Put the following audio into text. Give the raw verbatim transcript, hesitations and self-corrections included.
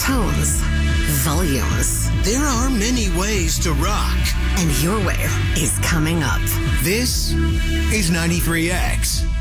tones, volumes. There are many ways to rock. And your way is coming up. This is ninety-three X.